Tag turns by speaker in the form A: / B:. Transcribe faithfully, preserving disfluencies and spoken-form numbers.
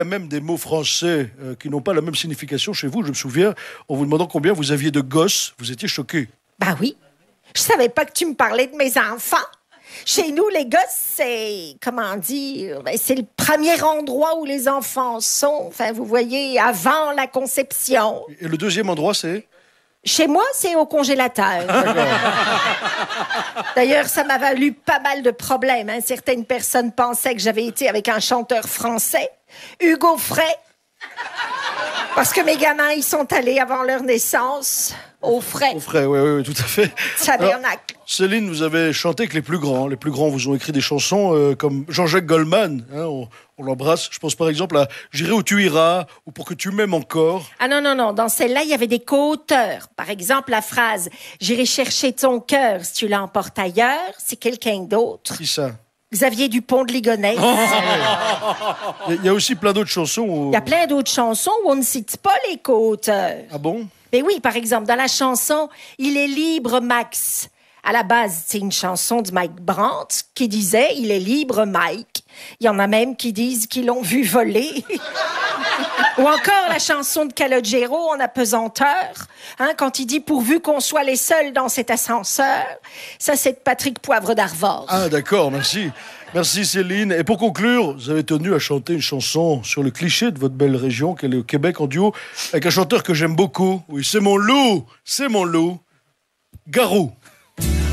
A: Il y a même des mots français euh, qui n'ont pas la même signification chez vous. Je me souviens, en vous demandant combien vous aviez de gosses, vous étiez choqué.
B: Bah oui. Je savais pas que tu me parlais de mes enfants. Chez nous, les gosses, c'est, comment dire, ben, c'est le premier endroit où les enfants sont. Enfin, vous voyez, avant la conception.
A: Et le deuxième endroit, c'est?
B: Chez moi, c'est au congélateur. D'ailleurs, ça m'a valu pas mal de problèmes. Hein. Certaines personnes pensaient que j'avais été avec un chanteur français, Hugo Frey, parce que mes gamins, ils sont allés avant leur naissance au frais.
A: Au frais, oui, oui, tout à fait.
B: Tabernacle.
A: Céline, vous avez chanté avec les plus grands. Les plus grands vous ont écrit des chansons euh, comme Jean-Jacques Goldman. Hein, on on l'embrasse. Je pense par exemple à J'irai où tu iras ou Pour que tu m'aimes encore.
B: Ah non, non, non. Dans celle-là, il y avait des co-auteurs. Par exemple, la phrase « J'irai chercher ton cœur si tu l'emportes ailleurs », c'est quelqu'un d'autre.
A: Qui ça?
B: Xavier Dupont de Ligonnès.
A: Il y, y a aussi plein d'autres chansons. Où...
B: Il y a plein d'autres chansons où on ne cite pas les co-auteurs.
A: Ah bon?
B: Mais oui, par exemple, dans la chanson « Il est libre, Max ». À la base, c'est une chanson de Mike Brandt qui disait « Il est libre, Mike ». Il y en a même qui disent qu'ils l'ont vu voler. Ou encore la chanson de Calogero en apesanteur, hein, quand il dit « Pourvu qu'on soit les seuls dans cet ascenseur ». Ça, c'est de Patrick Poivre d'Arvor.
A: Ah d'accord, merci. Merci Céline. Et pour conclure, vous avez tenu à chanter une chanson sur le cliché de votre belle région, qu'est le Québec, en duo avec un chanteur que j'aime beaucoup. Oui, c'est mon loup, c'est mon loup, Garou.